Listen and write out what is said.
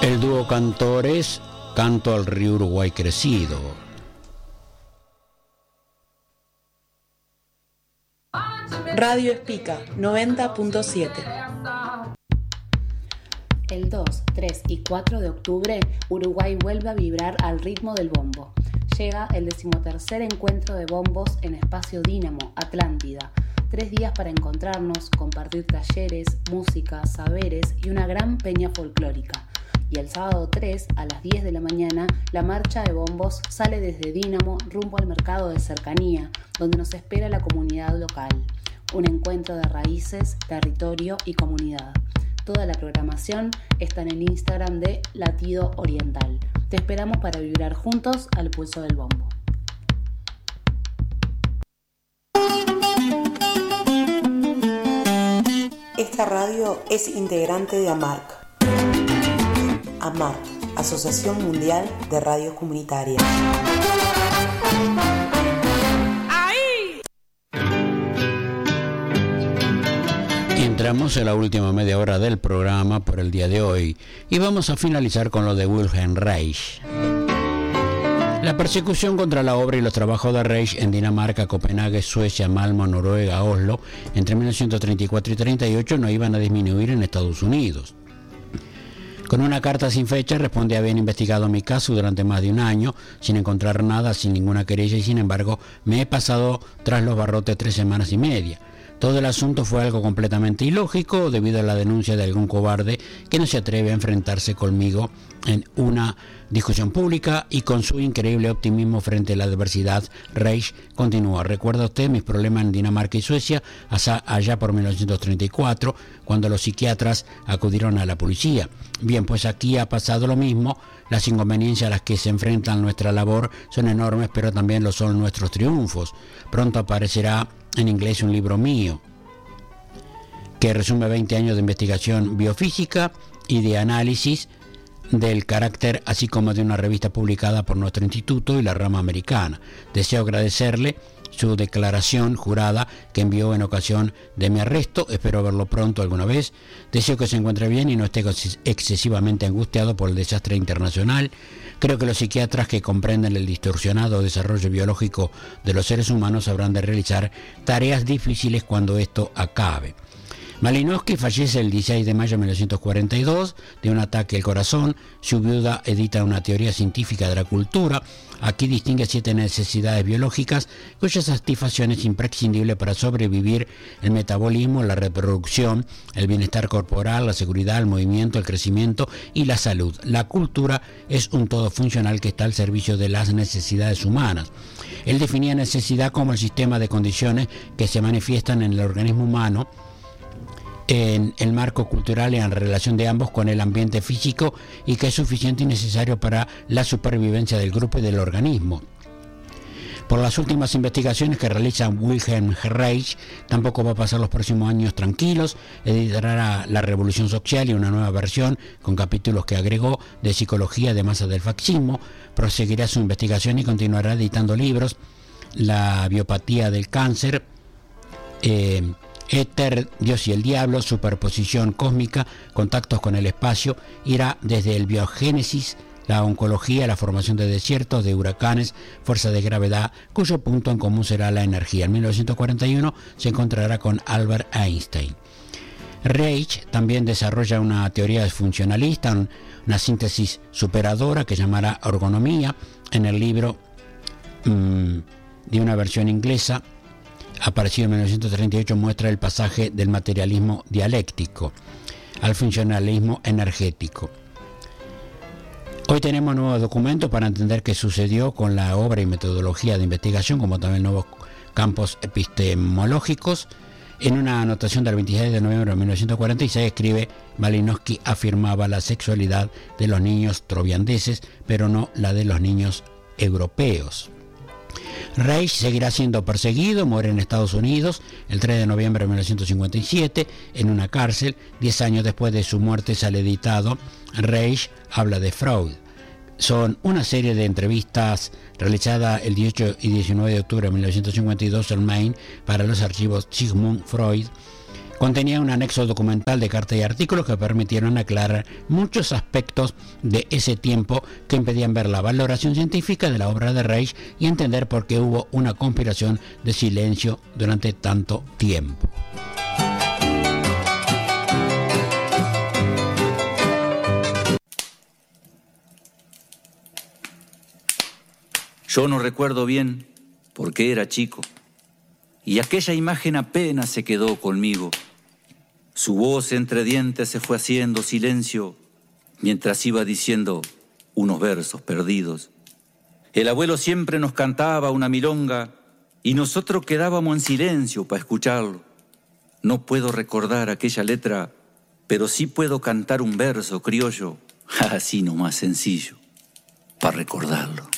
El dúo Cantores, Canto al Río Uruguay Crecido. Radio Espica 90.7. El 2, 3 y 4 de octubre, Uruguay vuelve a vibrar al ritmo del bombo. Llega el 13º encuentro de bombos en Espacio Dínamo, Atlántida. 3 días para encontrarnos, compartir talleres, música, saberes y una gran peña folclórica. Y el sábado 3, a las 10 de la mañana, la marcha de bombos sale desde Dínamo rumbo al mercado de cercanía, donde nos espera la comunidad local. Un encuentro de raíces, territorio y comunidad. Toda la programación está en el Instagram de Latido Oriental. Te esperamos para vibrar juntos al pulso del bombo. Esta radio es integrante de AMARC. AMARC, Asociación Mundial de Radios Comunitarias. Entramos en la última media hora del programa por el día de hoy y vamos a finalizar con lo de Wilhelm Reich. La persecución contra la obra y los trabajos de Reich en Dinamarca, Copenhague, Suecia, Malmö, Noruega, Oslo, entre 1934 y 1938 no iban a disminuir en Estados Unidos. Con una carta sin fecha responde: habían investigado mi caso durante más de un año, sin encontrar nada, sin ninguna querella, y sin embargo me he pasado tras los barrotes 3 semanas y media. Todo el asunto fue algo completamente ilógico debido a la denuncia de algún cobarde que no se atreve a enfrentarse conmigo en una discusión pública, y con su increíble optimismo frente a la adversidad, Reich continúa: ¿recuerda usted mis problemas en Dinamarca y Suecia allá por 1934, cuando los psiquiatras acudieron a la policía? Bien, pues aquí ha pasado lo mismo. Las inconveniencias a las que se enfrenta nuestra labor son enormes, pero también lo son nuestros triunfos. Pronto aparecerá en inglés un libro mío que resume 20 años de investigación biofísica y de análisis del carácter, así como de una revista publicada por nuestro instituto y la rama americana. Deseo agradecerle su declaración jurada que envió en ocasión de mi arresto. Espero verlo pronto alguna vez. Deseo que se encuentre bien y no esté excesivamente angustiado por el desastre internacional. Creo que los psiquiatras que comprenden el distorsionado desarrollo biológico de los seres humanos habrán de realizar tareas difíciles cuando esto acabe. Malinowski fallece el 16 de mayo de 1942 de un ataque al corazón. Su viuda edita una teoría científica de la cultura. Aquí distingue 7 necesidades biológicas cuya satisfacción es imprescindible para sobrevivir: el metabolismo, la reproducción, el bienestar corporal, la seguridad, el movimiento, el crecimiento y la salud. La cultura es un todo funcional que está al servicio de las necesidades humanas. Él definía necesidad como el sistema de condiciones que se manifiestan en el organismo humano, en el marco cultural y en la relación de ambos con el ambiente físico, y que es suficiente y necesario para la supervivencia del grupo y del organismo. Por las últimas investigaciones que realiza Wilhelm Reich, tampoco va a pasar los próximos años tranquilos. Editará La Revolución Social y una nueva versión con capítulos que agregó de psicología de masa del fascismo. Proseguirá su investigación y continuará editando libros: La biopatía del cáncer, Éter, Dios y el Diablo, Superposición Cósmica, Contactos con el Espacio. Irá desde el biogénesis, la oncología, la formación de desiertos, de huracanes, fuerza de gravedad, cuyo punto en común será la energía. En 1941 se encontrará con Albert Einstein. Reich también desarrolla una teoría funcionalista, una síntesis superadora que llamará ergonomía. En el libro de una versión inglesa, aparecido en 1938, muestra el pasaje del materialismo dialéctico al funcionalismo energético. Hoy tenemos nuevos documentos para entender qué sucedió con la obra y metodología de investigación, como también nuevos campos epistemológicos. En una anotación del 26 de noviembre de 1946 escribe: Malinowski afirmaba la sexualidad de los niños troviandeses, pero no la de los niños europeos. Reich seguirá siendo perseguido. Muere en Estados Unidos el 3 de noviembre de 1957 en una cárcel. 10 años después de su muerte sale editado Reich habla de Freud. Son una serie de entrevistas realizadas el 18 y 19 de octubre de 1952 en Maine para los archivos Sigmund Freud, Contenía un anexo documental de cartas y artículos que permitieron aclarar muchos aspectos de ese tiempo que impedían ver la valoración científica de la obra de Reich y entender por qué hubo una conspiración de silencio durante tanto tiempo. Yo no recuerdo bien porque era chico y aquella imagen apenas se quedó conmigo. Su voz entre dientes se fue haciendo silencio mientras iba diciendo unos versos perdidos. El abuelo siempre nos cantaba una milonga y nosotros quedábamos en silencio para escucharlo. No puedo recordar aquella letra, pero sí puedo cantar un verso criollo, así nomás sencillo, para recordarlo.